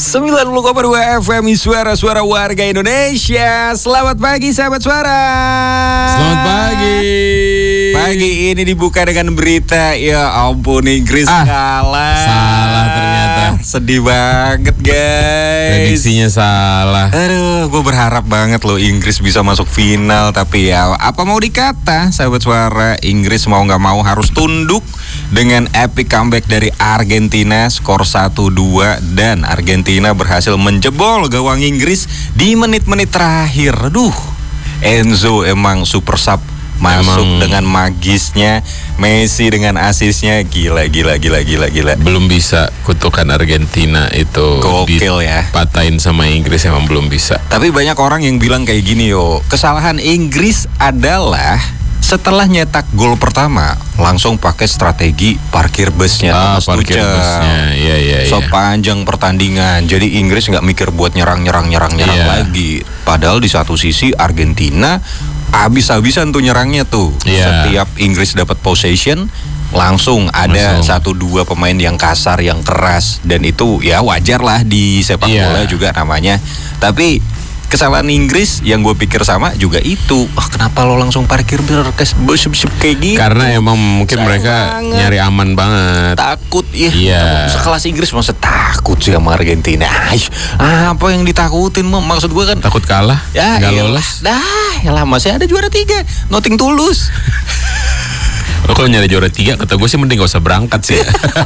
90,2 FM Suara-suara warga Indonesia. Selamat pagi sahabat suara. Selamat pagi. Pagi ini dibuka dengan berita, ya ampun, Inggris kalah. Salah ternyata. Sedih banget guys. Prediksinya salah. Aduh, gue berharap banget loh Inggris bisa masuk final. Tapi ya apa mau dikata sahabat suara, Inggris mau gak mau harus tunduk dengan epic comeback dari Argentina, skor 1-2. Dan Argentina berhasil menjebol gawang Inggris di menit-menit terakhir. Aduh, Enzo emang super sub, masuk dengan magisnya, Messi dengan asisnya, gila. Belum bisa kutukan Argentina itu. Gokil ya. Patahin sama Inggris emang belum bisa. Tapi banyak orang yang bilang kayak gini, yo, kesalahan Inggris adalah setelah nyetak gol pertama langsung pakai strategi parkir busnya. Parkir busnya. Iya. Sepanjang pertandingan. Jadi Inggris nggak mikir buat nyerang lagi. Padahal di satu sisi Argentina habis-habisan tuh nyerangnya tuh. Setiap Inggris dapat possession langsung ada 1-2 pemain yang kasar, yang keras, dan itu ya wajar lah di sepak bola juga namanya. Tapi kesalahan Inggris yang gue pikir sama juga itu, kenapa lo langsung parkir bus kayak gitu? Karena emang mungkin mereka nyari aman banget. Takut ya. Sekelas Inggris masa takut sih sama Argentina. Apa yang ditakutin, maksud gue kan takut kalah, ya, gak lolos. Yalah, masih ada juara 3, nothing tulus. Lo kalau nyari juara 3, kata gue sih mending gak usah berangkat sih.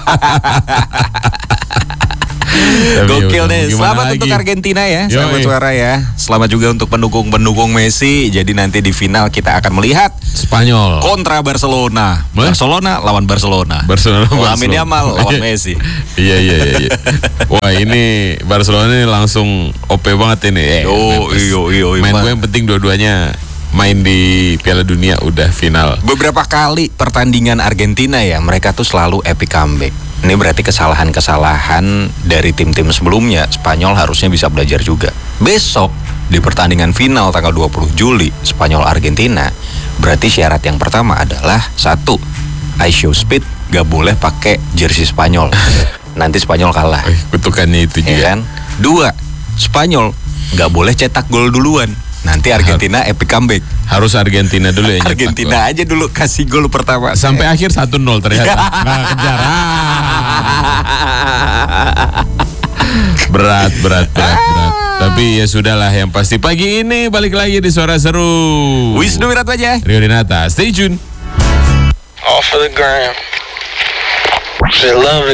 Gokil deh. Selamat untuk Argentina ya, sahabat suara ya. Selamat juga untuk pendukung Messi. Jadi nanti di final kita akan melihat Spanyol kontra Barcelona. Barcelona lawan Barcelona. Lamine Yamal lawan Messi. Iya. Wah, ini Barcelona ini langsung OP banget ini. Main gue yang penting dua-duanya main di Piala Dunia udah final. Beberapa kali pertandingan Argentina ya, mereka tuh selalu epic comeback. Ini berarti kesalahan-kesalahan dari tim-tim sebelumnya. Spanyol harusnya bisa belajar juga. Besok di pertandingan final tanggal 20 Juli Spanyol-Argentina, berarti syarat yang pertama adalah 1, I show speed, gak boleh pakai jersey Spanyol. Nanti Spanyol kalah. Kutukannya itu juga. Ya kan? 2, Spanyol gak boleh cetak gol duluan. Nanti Argentina epic comeback. Harus Argentina dulu ya. Argentina aja dulu kasih gol pertama. Sampai akhir 1-0 ternyata. Nah, kejar. Berat. Tapi ya sudahlah, yang pasti pagi ini balik lagi di Suara Seru. Wisnu Wiratmaja, Rio Dinata, stay tune. Off of the gram. Shit, love it.